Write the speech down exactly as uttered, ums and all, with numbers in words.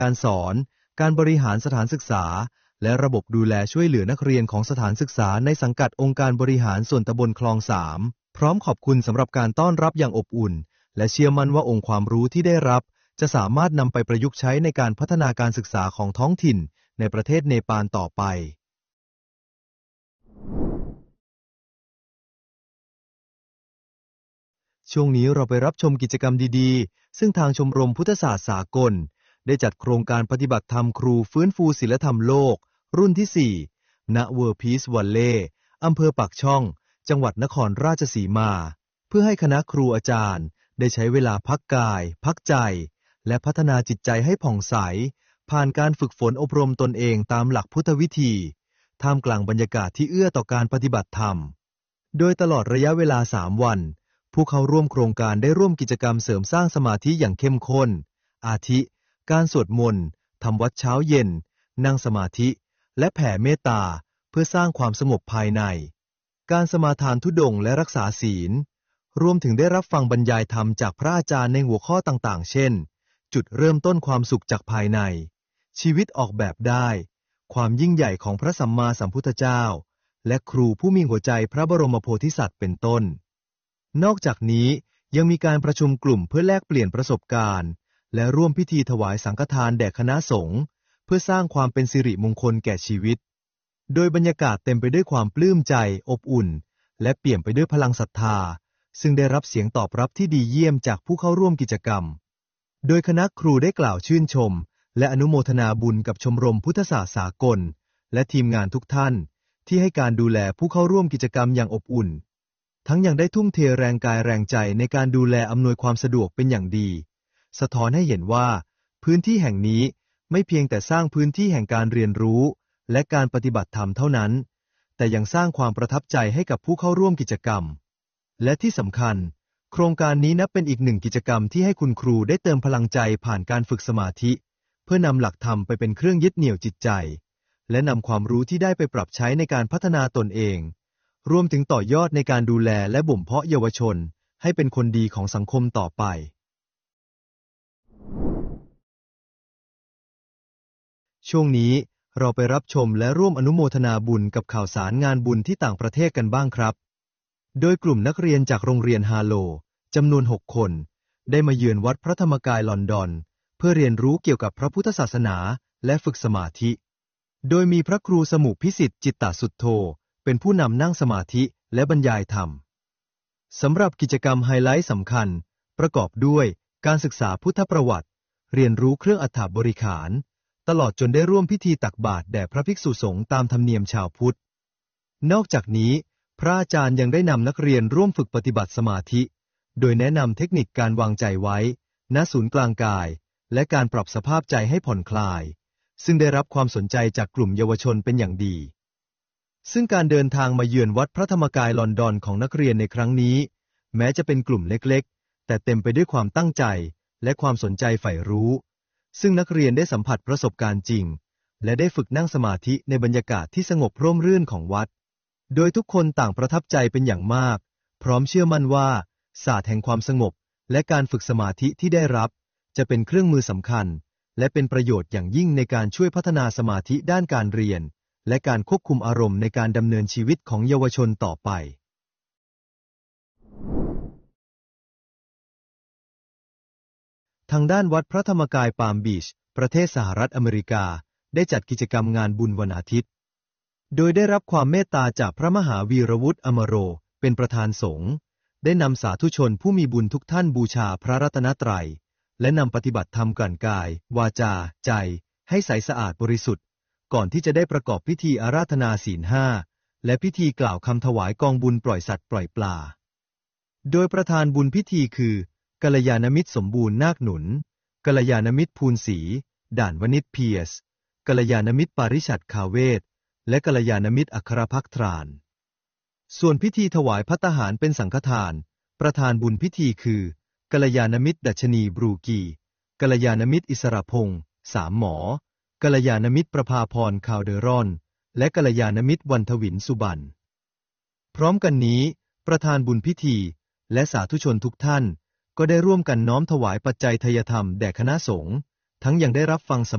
การสอนการบริหารสถานศึกษาและระบบดูแลช่วยเหลือนักเรียนของสถานศึกษาในสังกัดองค์การบริหารส่วนตำบลคลองสามพร้อมขอบคุณสำหรับการต้อนรับอย่างอบอุ่นและเชื่อมั่นว่าองค์ความรู้ที่ได้รับจะสามารถนำไปประยุกต์ใช้ในการพัฒนาการศึกษาของท้องถิ่นในประเทศเนปาลต่อไปช่วงนี้เราไปรับชมกิจกรรมดีๆซึ่งทางชมรมพุทธศาสตร์สากลได้จัดโครงการปฏิบัติธรรมครูฟื้นฟูศีลธรรมโลกรุ่นที่สี่ณเวิร์พีซวัลเล่อำเภอปากช่องจังหวัดนครราชสีมาเพื่อให้คณะครูอาจารย์ได้ใช้เวลาพักกายพักใจและพัฒนาจิตใจให้ผ่องใสผ่านการฝึกฝนอบรมตนเองตามหลักพุทธวิธีท่ามกลางบรรยากาศที่เอื้อต่อการปฏิบัติธรรมโดยตลอดระยะเวลาสามวันผู้เข้าร่วมโครงการได้ร่วมกิจกรรมเสริมสร้างสมาธิอย่างเข้มข้นอาทิการสวดมนต์ทำวัดเช้าเย็นนั่งสมาธิและแผ่เมตตาเพื่อสร้างความสงบภายในการสมาทานธุดงค์และรักษาศีลรวมถึงได้รับฟังบรรยายธรรมจากพระอาจารย์ในหัวข้อต่างๆเช่นจุดเริ่มต้นความสุขจากภายในชีวิตออกแบบได้ความยิ่งใหญ่ของพระสัมมาสัมพุทธเจ้าและครูผู้มีหัวใจพระบรมโพธิสัตว์เป็นต้นนอกจากนี้ยังมีการประชุมกลุ่มเพื่อแลกเปลี่ยนประสบการณ์และร่วมพิธีถวายสังฆทานแด่คณะสงฆ์เพื่อสร้างความเป็นสิริมงคลแก่ชีวิตโดยบรรยากาศเต็มไปด้วยความปลื้มใจอบอุ่นและเปี่ยมไปด้วยพลังศรัทธาซึ่งได้รับเสียงตอบรับที่ดีเยี่ยมจากผู้เข้าร่วมกิจกรรมโดยคณะครูได้กล่าวชื่นชมและอนุโมทนาบุญกับชมรมพุทธศาสตร์สากลและทีมงานทุกท่านที่ให้การดูแลผู้เข้าร่วมกิจกรรมอย่างอบอุ่นทั้งยังได้ทุ่มเทแรงกายแรงใจในการดูแลอำนวยความสะดวกเป็นอย่างดีสะท้อนให้เห็นว่าพื้นที่แห่งนี้ไม่เพียงแต่สร้างพื้นที่แห่งการเรียนรู้และการปฏิบัติธรรมเท่านั้นแต่ยังสร้างความประทับใจให้กับผู้เข้าร่วมกิจกรรมและที่สำคัญโครงการนี้นับเป็นอีกหนึ่งกิจกรรมที่ให้คุณครูได้เติมพลังใจผ่านการฝึกสมาธิเพื่อนำหลักธรรมไปเป็นเครื่องยึดเหนี่ยวจิตใจและนำความรู้ที่ได้ไปปรับใช้ในการพัฒนาตนเองรวมถึงต่อยอดในการดูแลและบ่มเพาะเยาวชนให้เป็นคนดีของสังคมต่อไปช่วงนี้เราไปรับชมและร่วมอนุโมทนาบุญกับข่าวสารงานบุญที่ต่างประเทศกันบ้างครับโดยกลุ่มนักเรียนจากโรงเรียนฮาโลจำนวนหกคนได้มาเยือนวัดพระธรรมกายลอนดอนเพื่อเรียนรู้เกี่ยวกับพระพุทธศาสนาและฝึกสมาธิโดยมีพระครูสมุพิสิทธิ์จิตตสุทโธเป็นผู้นำนั่งสมาธิและบรรยายธรรมสำหรับกิจกรรมไฮไลท์สำคัญประกอบด้วยการศึกษาพุทธประวัติเรียนรู้เครื่องอัฐบริขารตลอดจนได้ร่วมพิธีตักบาตรแด่พระภิกษุสงฆ์ตามธรรมเนียมชาวพุทธนอกจากนี้พระอาจารย์ยังได้นำนักเรียนร่วมฝึกปฏิบัติสมาธิโดยแนะนำเทคนิคการวางใจไว้ณศูนย์กลางกายและการปรับสภาพใจให้ผ่อนคลายซึ่งได้รับความสนใจจากกลุ่มเยาวชนเป็นอย่างดีซึ่งการเดินทางมาเยือนวัดพระธรรมกายลอนดอนของนักเรียนในครั้งนี้แม้จะเป็นกลุ่มเล็กๆแต่เต็มไปด้วยความตั้งใจและความสนใจใฝ่รู้ซึ่งนักเรียนได้สัมผัสประสบการณ์จริงและได้ฝึกนั่งสมาธิในบรรยากาศที่สงบร่มรื่นของวัดโดยทุกคนต่างประทับใจเป็นอย่างมากพร้อมเชื่อมั่นว่าศาสตร์แห่งความสงบและการฝึกสมาธิที่ได้รับจะเป็นเครื่องมือสำคัญและเป็นประโยชน์อย่างยิ่งในการช่วยพัฒนาสมาธิด้านการเรียนและการควบคุมอารมณ์ในการดำเนินชีวิตของเยาวชนต่อไปทางด้านวัดพระธรรมกายปาล์มบีชประเทศสหรัฐอเมริกาได้จัดกิจกรรมงานบุญวันอาทิตย์โดยได้รับความเมตตาจากพระมหาวีรวุฒิอมโรเป็นประธานสงฆ์ได้นำสาธุชนผู้มีบุญทุกท่านบูชาพระรัตนตรัยและนำปฏิบัติธรรมกลั่นกายวาจาใจให้ใสสะอาดบริสุทธิ์ก่อนที่จะได้ประกอบพิธีอาราธนาศีลห้าและพิธีกล่าวคำถวายกองบุญปล่อยสัตว์ปล่อยปลาโดยประธานบุญพิธีคือกัลยาณมิตรสมบูรณ์นาคหนุนกัลยาณมิตรภูลศรีด่านวณิชเพียสกัลยาณมิตรปาริชัดคาเวศและกัลยาณมิตรอัครภักทรานส่วนพิธีถวายภัตตาหารเป็นสังฆทานประธานบุญพิธีคือกัลยาณมิตรดัชนีบรูกีกัลยาณมิตรอิสระพงษ์สามหมอกัลยาณมิตรประภาพรคาวเดรอนและกัลยาณมิตรวันทวินสุบันพร้อมกันนี้ประธานบุญพิธีและสาธุชนทุกท่านก็ได้ร่วมกันน้อมถวายปัจจัยทายธรรมแด่คณะสงฆ์ทั้งยังได้รับฟัง